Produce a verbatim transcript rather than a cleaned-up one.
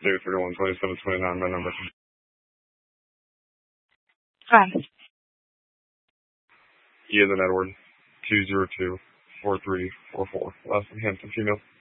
David thirty-one twenty-seven twenty-nine, my number. Hi. E as in Edward, two zero two four three four four. Last name Hampton, female.